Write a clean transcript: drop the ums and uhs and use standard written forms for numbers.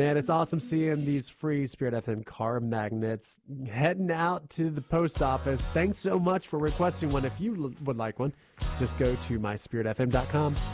Man, it's awesome seeing these free Spirit FM car magnets heading out to the post office. Thanks so much for requesting one. If you would like one, just go to myspiritfm.com.